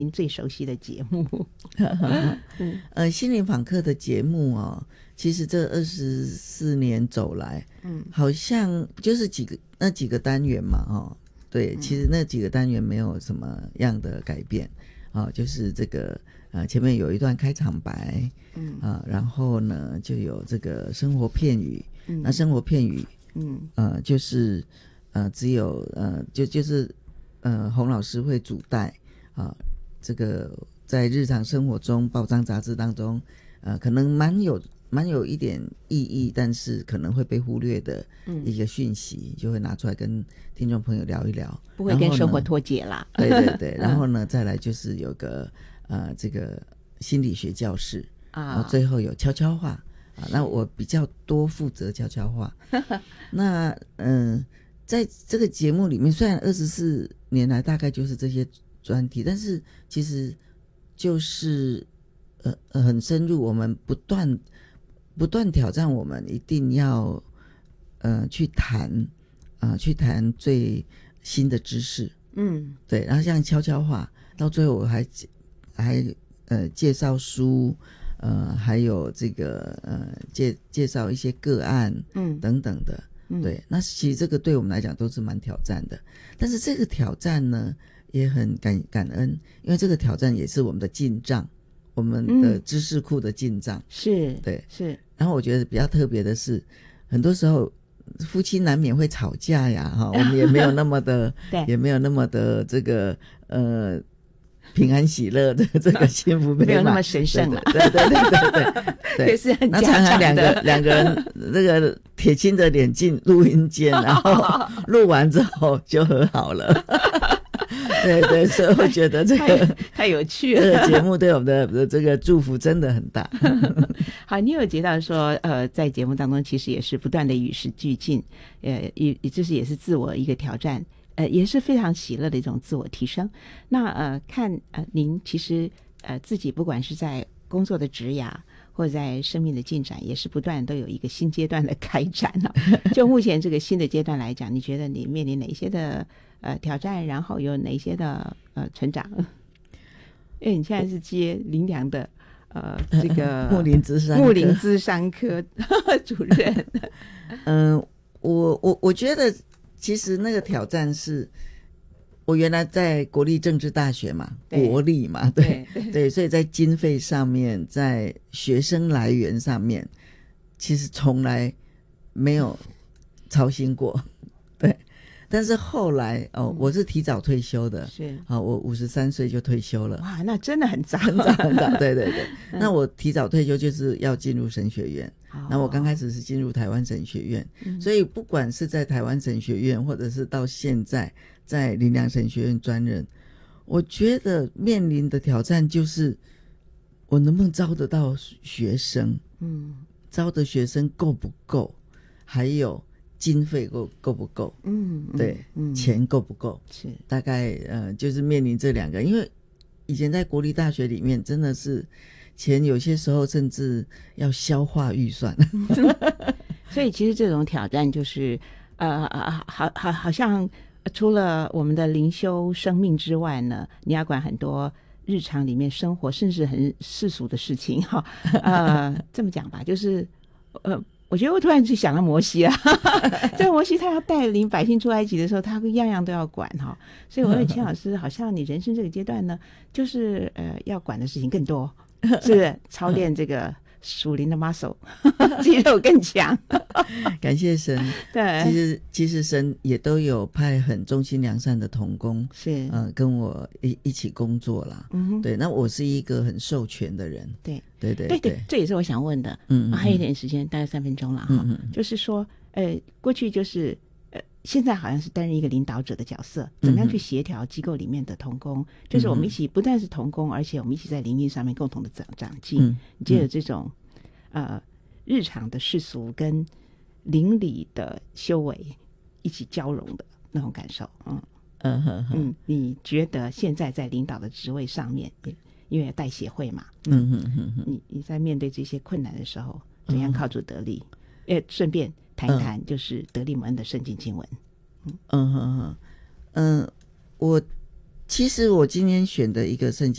您最熟悉的节目。 心灵访客的节目哦，其实这24年走来，好像就是那几个单元嘛，哦，对，其实那几个单元没有什么样的改变，就是这个前面有一段开场白，然后呢就有这个生活片语，那生活片语，就是只有就是洪老师会主带这个在日常生活中报章杂志当中可能蛮有一点意义，但是可能会被忽略的一个讯息，就会拿出来跟听众朋友聊一聊， 不会跟生活脱节啦。 对对对，然后呢再来就是有个这个心理学教室然后最后有悄悄话那我比较多负责悄悄话。那在这个节目里面，虽然24年来大概就是这些专题，但是其实就是很深入，我们不断挑战，我们一定要去谈最新的知识，对，然后像悄悄话，到最后我还介绍书，还有这个介绍一些个案，等等的，对，那其实这个对我们来讲都是蛮挑战的，但是这个挑战呢也很感恩，因为这个挑战也是我们的进账，我们的知识库的进账， 是， 对， 是。 然后我觉得比较特别的是，很多时候夫妻难免会吵架呀，我们也没有那么的，也没有那么的这个平安喜乐的这个幸福美满， 没有那么神圣了。 对， 是很那常常两个人这个铁青着脸进录音间，然后录完之后就和好了。对对，所以我觉得这个太有趣了， 这个节目对我们的这个祝福真的很大。 好，你有提到说在节目当中其实也是不断的与时俱进，就是也是自我一个挑战，也是非常喜乐的一种自我提升。那看您其实自己不管是在工作的职涯或者在生命的进展，也是不断都有一个新阶段的开展就目前这个新的阶段来讲，你觉得你面临哪一些的挑战，然后有哪一些的成长？因为你现在是接林良的这个木林咨商科主任。 我觉得其实那个挑战是，我原来在国立政治大学嘛，国立嘛，对，所以在经费上面，在学生来源上面，其实从来没有操心过，对。但是后来我是提早退休的， 是我53岁就退休了。 哇，那真的很早很早，对对对。那我提早退休就是要进入神学院，那我刚开始是进入台湾神学院，所以不管是在台湾神学院，或者是到现在在林良神学院专任，我觉得面临的挑战就是我能不能招得到学生，招的学生够不够，还有经费够不够？对，钱够不够？ 是大概就是面临这两个，因为以前在国立大学里面真的是钱有些时候甚要消化预算， 所以其实这种挑战就是好像除了我们的灵修生命之外呢，你要管很多日常里面生活甚至很世俗的事情这么讲吧，就是我觉得我突然就想到摩西啊，这摩西他要带领百姓出埃及的时候，他样样都要管所以我问钱老师，好像你人生这个阶段呢，就是要管的事情更多，是操练这个属灵的 muscle， 肌肉更强。 感谢神。对，其实神也都有派很忠心良善的同工， 是跟我一起工作啦。对，那我是一个很授权的人。对， 这也是我想问的。还有一点时间，大概3分钟了就是说，过去就是现在好像是担任一个领导者的角色，怎么样去协调机构里面的同工，就是我们一起不但是同工，而且我们一起在灵命上面共同的长进，借着这种日常的世俗跟邻里的修为一起交融的那种感受。你觉得现在在领导的职位上面，因为带协会嘛，你在面对这些困难的时候，怎样靠主得力？顺便谈一谈就是得力蒙恩的圣经经文。 我其实我今天选的一个圣经